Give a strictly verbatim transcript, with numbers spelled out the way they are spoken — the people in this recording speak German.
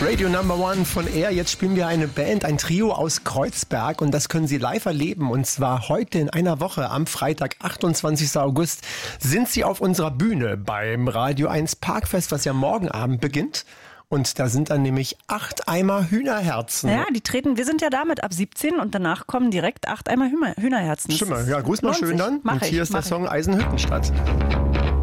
Radio Number One von Air. Jetzt spielen wir eine Band, ein Trio aus Kreuzberg und das können Sie live erleben. Und zwar heute in einer Woche, am Freitag, achtundzwanzigsten August, sind Sie auf unserer Bühne beim Radio eins Parkfest, was ja morgen Abend beginnt. Und da sind dann nämlich acht Eimer Hühnerherzen. Ja, die treten, wir sind ja damit ab siebzehn und danach kommen direkt acht Eimer Hühner, Hühnerherzen. Stimmt, ja, grüß mal schön sich. dann. Mach und hier ich, ist der mach Song Eisenhüttenstadt.